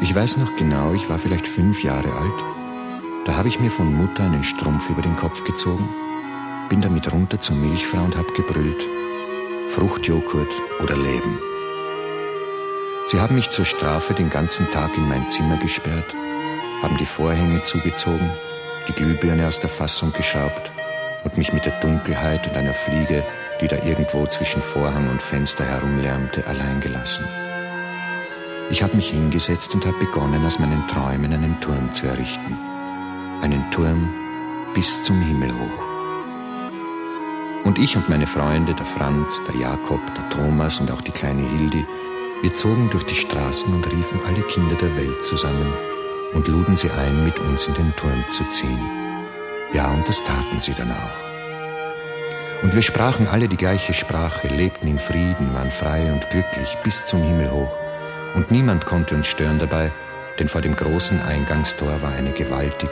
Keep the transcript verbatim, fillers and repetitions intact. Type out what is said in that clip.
Ich weiß noch genau, ich war vielleicht fünf Jahre alt. Da habe ich mir von Mutter einen Strumpf über den Kopf gezogen, bin damit runter zur Milchfrau und hab gebrüllt: Fruchtjoghurt oder Leben. Sie haben mich zur Strafe den ganzen Tag in mein Zimmer gesperrt, haben die Vorhänge zugezogen, die Glühbirne aus der Fassung geschraubt und mich mit der Dunkelheit und einer Fliege, die da irgendwo zwischen Vorhang und Fenster herumlärmte, allein gelassen. Ich habe mich hingesetzt und habe begonnen, aus meinen Träumen einen Turm zu errichten. Einen Turm bis zum Himmel hoch. Und ich und meine Freunde, der Franz, der Jakob, der Thomas und auch die kleine Hildi, wir zogen durch die Straßen und riefen alle Kinder der Welt zusammen und luden sie ein, mit uns in den Turm zu ziehen. Ja, und das taten sie dann auch. Und wir sprachen alle die gleiche Sprache, lebten in Frieden, waren frei und glücklich bis zum Himmel hoch. Und niemand konnte uns stören dabei, denn vor dem großen Eingangstor war eine gewaltige